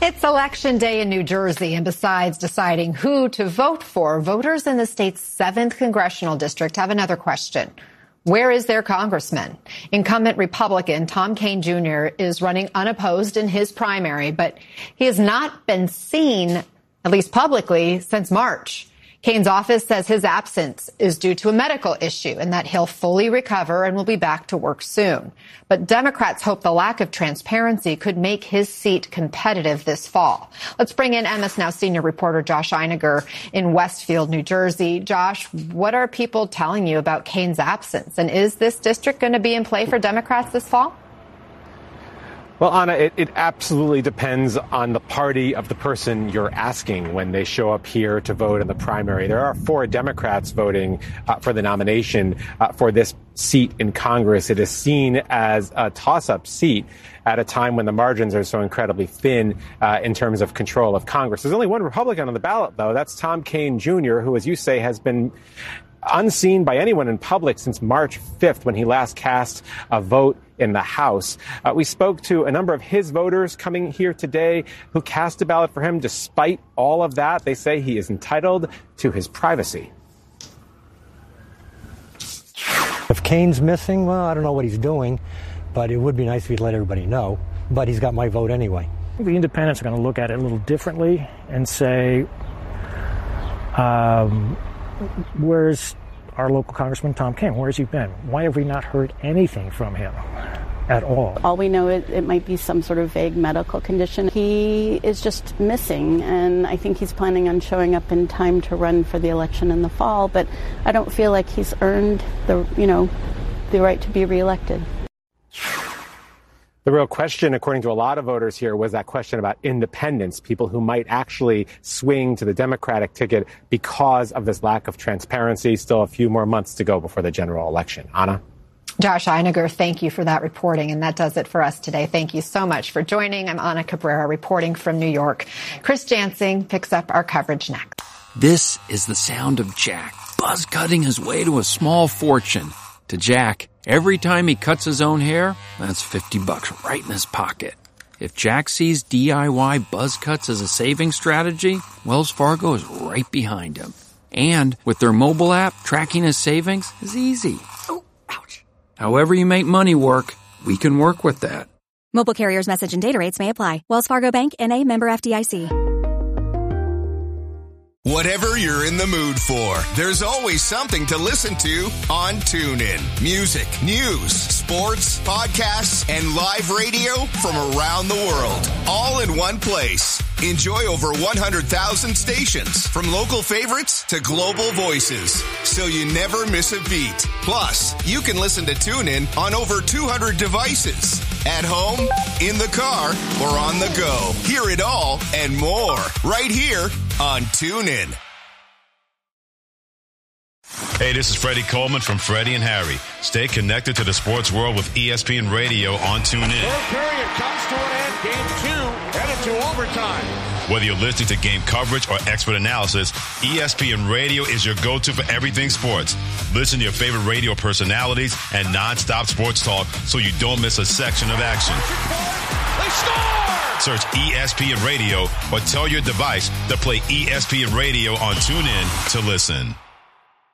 It's Election Day in New Jersey, and besides deciding who to vote for, voters in the state's 7th congressional district have another question. Where is their congressman? Incumbent Republican Tom Kean Jr. is running unopposed in his primary, but he has not been seen, at least publicly, since March. Kean's office says his absence is due to a medical issue and that he'll fully recover and will be back to work soon. But Democrats hope the lack of transparency could make his seat competitive this fall. Let's bring in MS Now senior reporter Josh Einiger in Westfield, New Jersey. Josh, what are people telling you about Kean's absence? And is this district going to be in play for Democrats this fall? Well, Anna, it absolutely depends on the party of the person you're asking when they show up here to vote in the primary. There are 4 Democrats voting for the nomination for this seat in Congress. It is seen as a toss-up seat at a time when the margins are so incredibly thin in terms of control of Congress. There's only one Republican on the ballot, though. That's Tom Kean Jr., who, as you say, has been unseen by anyone in public since March 5th, when he last cast a vote in the House. We spoke to a number of his voters coming here today who cast a ballot for him. Despite all of that, they say he is entitled to his privacy. If Kean's missing, well, I don't know what he's doing, but it would be nice if he'd let everybody know. But he's got my vote anyway. The independents are going to look at it a little differently and say, where's our local Congressman Tom Kean? Where's he been? Why have we not heard anything from him at all? All we know is it might be some sort of vague medical condition. He is just missing, and I think he's planning on showing up in time to run for the election in the fall, but I don't feel like he's earned the right to be reelected. The real question, according to a lot of voters here, was that question about independents, people who might actually swing to the Democratic ticket because of this lack of transparency. Still a few more months to go before the general election. Anna? Josh Einiger, thank you for that reporting. And that does it for us today. Thank you so much for joining. I'm Ana Cabrera reporting from New York. Chris Jansing picks up our coverage next. This is the sound of Jack buzz cutting his way to a small fortune. To Jack, every time he cuts his own hair, that's $50 right in his pocket. If Jack sees DIY buzz cuts as a saving strategy, Wells Fargo is right behind him. And with their mobile app, tracking his savings is easy. Oh, ouch. However you make money work, we can work with that. Mobile carriers' message and data rates may apply. Wells Fargo Bank, N.A., member FDIC. Whatever you're in the mood for, there's always something to listen to on TuneIn. Music, news, sports, podcasts, and live radio from around the world, all in one place. Enjoy over 100,000 stations, from local favorites to global voices, so you never miss a beat. Plus, you can listen to TuneIn on over 200 devices. At home, in the car, or on the go. Hear it all and more right here on TuneIn. Hey, this is Freddie Coleman from Freddie and Harry. Stay connected to the sports world with ESPN Radio on TuneIn. Third period comes to an end. Game 2 headed to overtime. Whether you're listening to game coverage or expert analysis, ESPN Radio is your go-to for everything sports. Listen to your favorite radio personalities and non-stop sports talk so you don't miss a section of action. They score! Search ESPN Radio or tell your device to play ESPN Radio on TuneIn to listen.